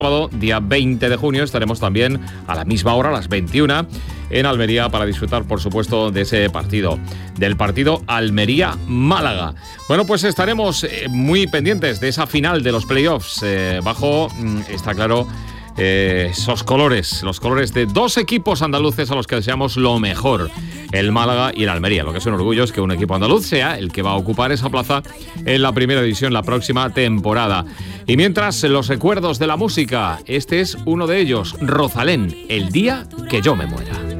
Sábado, día 20 de junio, estaremos también a la misma hora, a las 21, en Almería para disfrutar, por supuesto, de ese partido, del partido Almería-Málaga. Bueno, pues estaremos muy pendientes de esa final de los playoffs, bajo, está claro, esos colores, los colores de dos equipos andaluces a los que deseamos lo mejor, el Málaga y el Almería. Lo que es un orgullo es que un equipo andaluz sea el que va a ocupar esa plaza en la primera división la próxima temporada. Y mientras, los recuerdos de la música, este es uno de ellos, Rosalén, El día que yo me muera.